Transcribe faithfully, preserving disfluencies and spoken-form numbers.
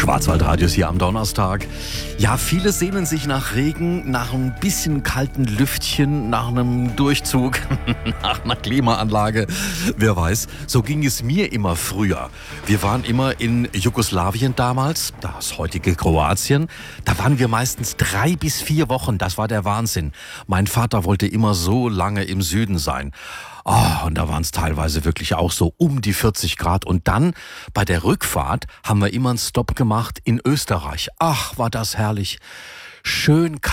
Schwarzwaldradios hier am Donnerstag. Ja, viele sehnen sich nach Regen, nach ein bisschen kalten Lüftchen, nach einem Durchzug, nach einer Klimaanlage. Wer weiß, so ging es mir immer früher. Wir waren immer in Jugoslawien damals, das heutige Kroatien. Da waren wir meistens drei bis vier Wochen, das war der Wahnsinn. Mein Vater wollte immer so lange im Süden sein. Oh, und da waren es teilweise wirklich auch so um die vierzig Grad. Und dann bei der Rückfahrt haben wir immer einen Stopp gemacht in Österreich. Ach, war das herrlich. Schön